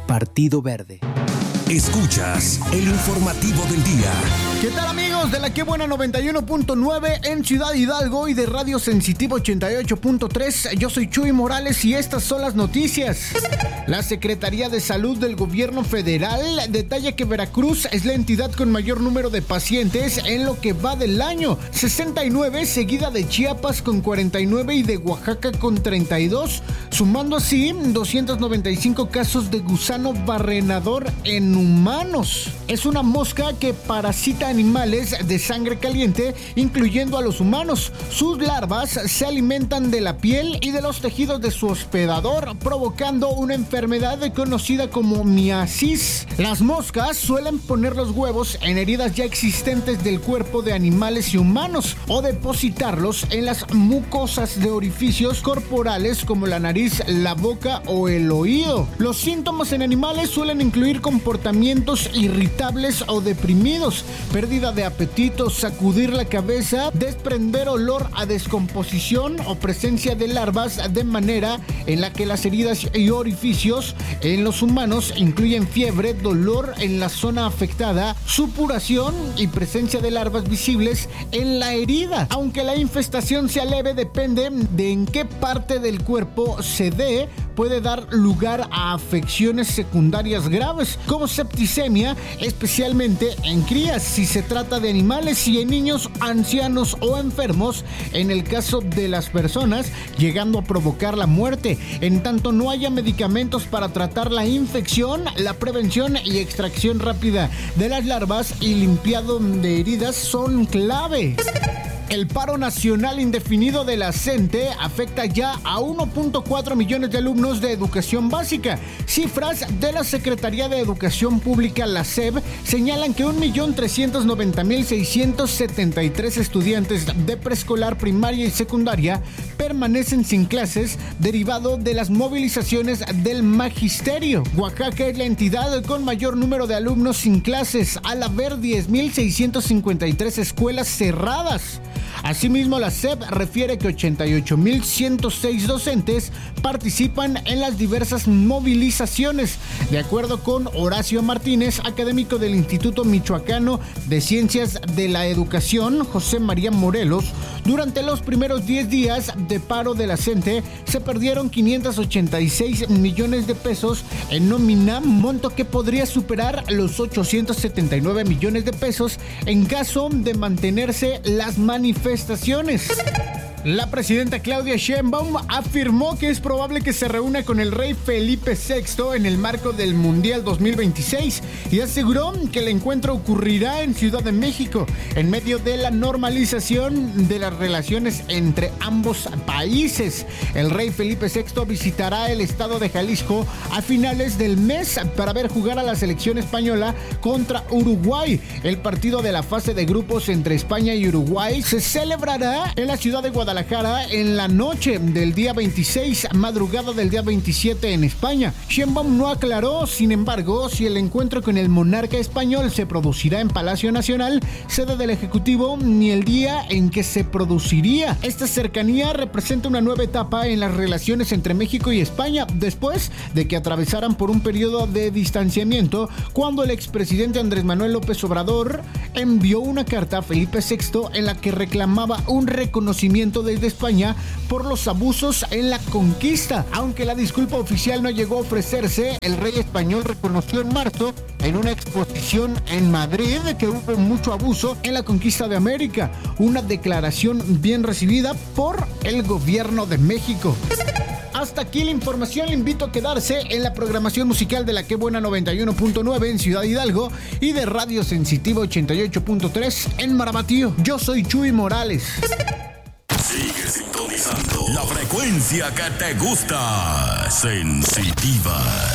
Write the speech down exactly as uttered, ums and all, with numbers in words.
Partido Verde. Escuchas el informativo del día. ¿Qué tal, amigos de la Que Buena noventa y uno punto nueve en Ciudad Hidalgo y de Radio Sensitivo ochenta y ocho punto tres? Yo soy Chuy Morales y estas son las noticias. La Secretaría de Salud del Gobierno Federal detalla que Veracruz es la entidad con mayor número de pacientes en lo que va del año, sesenta y nueve, seguida de Chiapas con cuarenta y nueve y de Oaxaca con treinta y dos, sumando así doscientos noventa y cinco casos de gusano barrenador en humanos. Es una mosca que parasita animales de sangre caliente, incluyendo a los humanos. Sus larvas se alimentan de la piel y de los tejidos de su hospedador, provocando una enfermedad conocida como miasis. Las moscas suelen poner los huevos en heridas ya existentes del cuerpo de animales y humanos o depositarlos en las mucosas de orificios corporales como la nariz, la boca o el oído. Los síntomas en animales suelen incluir comportamientos irritables o deprimidos, pérdida de apetito, sacudir la cabeza, desprender olor a descomposición o presencia de larvas, de manera en la que las heridas y orificios en los humanos incluyen fiebre, dolor en la zona afectada, supuración y presencia de larvas visibles en la herida. Aunque la infestación sea leve, depende de en qué parte del cuerpo se dé, puede dar lugar a afecciones secundarias graves, como septicemia, especialmente en crías si se trata de animales, y en niños, ancianos o enfermos, en el caso de las personas, llegando a provocar la muerte. En tanto no haya medicamentos para tratar la infección, la prevención y extracción rápida de las larvas y limpiado de heridas son clave. El paro nacional indefinido de la CENTE afecta ya a uno punto cuatro millones de alumnos de educación básica. Cifras de la Secretaría de Educación Pública, la SEP, señalan que un millón trescientos noventa mil seiscientos setenta y tres estudiantes de preescolar, primaria y secundaria permanecen sin clases derivado de las movilizaciones del magisterio. Oaxaca es la entidad con mayor número de alumnos sin clases, al haber diez mil seiscientos cincuenta y tres escuelas cerradas. Asimismo, la SEP refiere que ochenta y ocho mil ciento seis docentes participan en las diversas movilizaciones. De acuerdo con Horacio Martínez, académico del Instituto Michoacano de Ciencias de la Educación, José María Morelos, durante los primeros diez días de paro de la CENTE se perdieron quinientos ochenta y seis millones de pesos en nómina, monto que podría superar los ochocientos setenta y nueve millones de pesos en caso de mantenerse las manifestaciones. La presidenta Claudia Sheinbaum afirmó que es probable que se reúna con el rey Felipe sexto en el marco del Mundial dos mil veintiséis y aseguró que el encuentro ocurrirá en Ciudad de México en medio de la normalización de las relaciones entre ambos países. El rey Felipe sexto visitará el estado de Jalisco a finales del mes para ver jugar a la selección española contra Uruguay. El partido de la fase de grupos entre España y Uruguay se celebrará en la ciudad de Guadalajara en la noche del día veintiséis, madrugada del día veintisiete en España. Sheinbaum no aclaró, sin embargo, si el encuentro con el monarca español se producirá en Palacio Nacional, sede del Ejecutivo, ni el día en que se produciría. Esta cercanía representa una nueva etapa en las relaciones entre México y España, después de que atravesaran por un periodo de distanciamiento, cuando el expresidente Andrés Manuel López Obrador envió una carta a Felipe sexto en la que reclamaba un reconocimiento desde España por los abusos en la conquista. Aunque la disculpa oficial no llegó a ofrecerse, el rey español reconoció en marzo en una exposición en Madrid que hubo mucho abuso en la conquista de América, una declaración bien recibida por el gobierno de México. Hasta aquí la información. Le invito a quedarse en la programación musical de la Que Buena noventa y uno punto nueve en Ciudad Hidalgo y de Radio Sensitivo ochenta y ocho punto tres en Marabatío. Yo soy Chuy Morales. Sigue sintonizando la frecuencia que te gusta, Sensitiva.